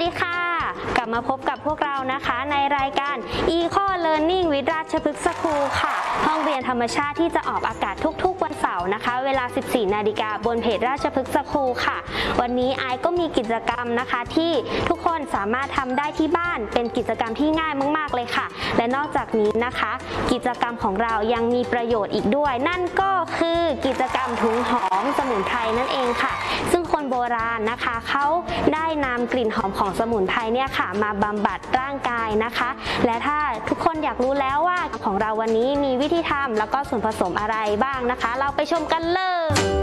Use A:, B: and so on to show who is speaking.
A: ดีค่ะกลับมาพบกับพวกเรานะคะในรายการ Eco Learning with ราชพฤกษ์สคูลค่ะห้องเรียนธรรมชาติที่จะออกอากาศทุกๆวันเสาร์นะคะเวลา 14 นาฬิกาบนเพจราชพฤกษ์สคูลค่ะวันนี้ไอก็มีกิจกรรมนะคะที่ทุกคนสามารถทำได้ที่บ้านเป็นกิจกรรมที่ง่ายมากๆเลยค่ะและนอกจากนี้นะคะกิจกรรมของเรายังมีประโยชน์อีกด้วยนั่นก็คือกิจกรรมถุงหอมสมุนไพรนั่นเองค่ะซึ่งคนโบราณนะคะเขาได้นำกลิ่นหอมของสมุนไพรเนี่ยค่ะมาบำบัดร่างกายนะคะและถ้าทุกคนอยากรู้แล้วว่าของเราวันนี้มีวิธีทำแล้วก็ส่วนผสมอะไรบ้างนะคะเราไปชมกันเลย